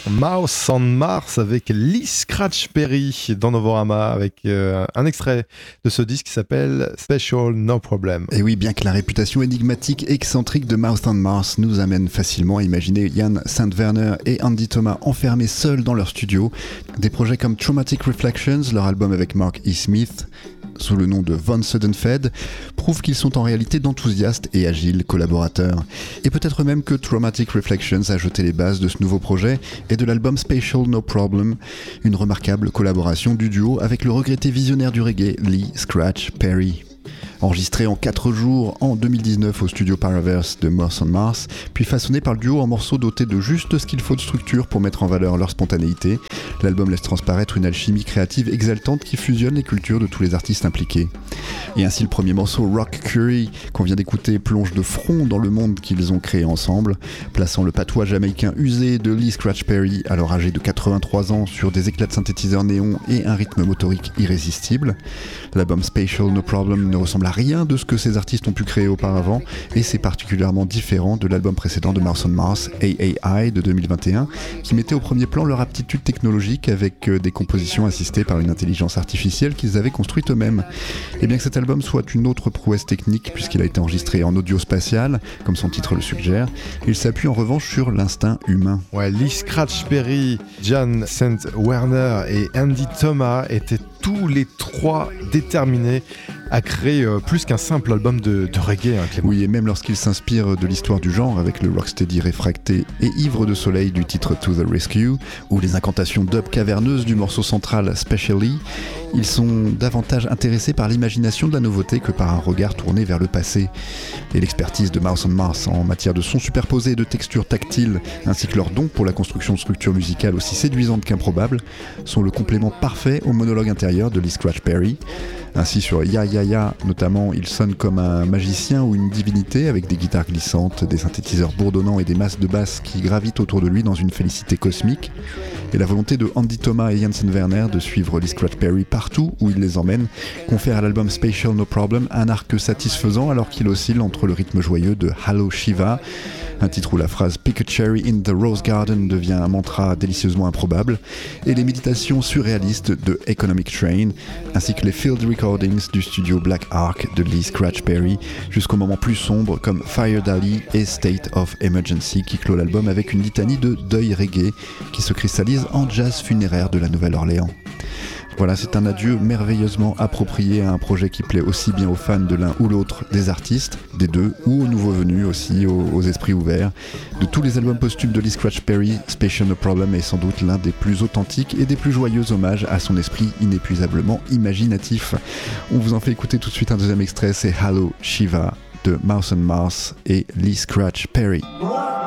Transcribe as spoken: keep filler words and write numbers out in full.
Mouse on Mars avec Lee Scratch Perry dans Novorama avec euh, un extrait de ce disque qui s'appelle Special No Problem. Et oui, bien que la réputation énigmatique et excentrique de Mouse on Mars nous amène facilement à imaginer Jan Sandwerner et Andy Thomas enfermés seuls dans leur studio, des projets comme Traumatic Reflections, leur album avec Mark E. Smith, sous le nom de Von Suddenfed, prouvent qu'ils sont en réalité d'enthousiastes et agiles collaborateurs. Et peut-être même que Traumatic Reflections a jeté les bases de ce nouveau projet et de l'album Spatial No Problem, une remarquable collaboration du duo avec le regretté visionnaire du reggae Lee Scratch Perry. Enregistré en quatre jours en deux mille dix-neuf au studio Paraverse de Mouse on Mars, puis façonné par le duo en morceaux dotés de juste ce qu'il faut de structure pour mettre en valeur leur spontanéité, l'album laisse transparaître une alchimie créative exaltante qui fusionne les cultures de tous les artistes impliqués. Et ainsi le premier morceau, Rock Curry, qu'on vient d'écouter, plonge de front dans le monde qu'ils ont créé ensemble, plaçant le patois jamaïcain usé de Lee Scratch Perry, alors âgé de quatre-vingt-trois ans, sur des éclats de synthétiseurs néon et un rythme motorique irrésistible. L'album Spatial No Problem ne ressemble à rien de ce que ces artistes ont pu créer auparavant, et c'est particulièrement différent de l'album précédent de Mouse on Mars, A A I de deux mille vingt et un, qui mettait au premier plan leur aptitude technologique avec des compositions assistées par une intelligence artificielle qu'ils avaient construite eux-mêmes. Et bien que cet album soit une autre prouesse technique puisqu'il a été enregistré en audio spatial, comme son titre le suggère, il s'appuie en revanche sur l'instinct humain. Ouais, Lee Scratch Perry, Jan Sandwerner et Andy Thomas étaient tous les trois déterminés à créer euh, plus qu'un simple album de, de reggae, hein, Clément. Oui, et même lorsqu'il s'inspire de l'histoire du genre avec le rocksteady réfracté et ivre de soleil du titre To The Rescue, ou les incantations dub caverneuses du morceau central Specially, ils sont davantage intéressés par l'imagination de la nouveauté que par un regard tourné vers le passé. Et l'expertise de Mouse on Mars en matière de sons superposés et de textures tactiles, ainsi que leur don pour la construction de structures musicales aussi séduisantes qu'improbables, sont le complément parfait au monologue intérieur de Lee Scratch Perry. Ainsi sur Ya Ya Ya notamment, il sonne comme un magicien ou une divinité avec des guitares glissantes, des synthétiseurs bourdonnants et des masses de basse qui gravitent autour de lui dans une félicité cosmique. Et la volonté de Andy Thomas et Jan Sandwerner de suivre Lee Scratch Perry partout où il les emmène confère à l'album Spatial No Problem un arc satisfaisant alors qu'il oscille entre le rythme joyeux de Hello Shiva, un titre où la phrase Pick a cherry in the rose garden devient un mantra délicieusement improbable, et les méditations surréalistes de Economic Train, ainsi que les field recordings du studio Black Ark de Lee Scratch Perry, jusqu'au moment plus sombre comme Fire Dali et State of Emergency qui clôt l'album avec une litanie de deuil reggae qui se cristallise en jazz funéraire de la Nouvelle-Orléans. Voilà, c'est un adieu merveilleusement approprié à un projet qui plaît aussi bien aux fans de l'un ou l'autre des artistes, des deux, ou aux nouveaux venus aussi, aux, aux esprits ouverts. De tous les albums posthumes de Lee Scratch Perry, Spatial No Problem est sans doute l'un des plus authentiques et des plus joyeux hommages à son esprit inépuisablement imaginatif. On vous en fait écouter tout de suite un deuxième extrait, c'est Hello Shiva de Mouse on Mars et Lee Scratch Perry.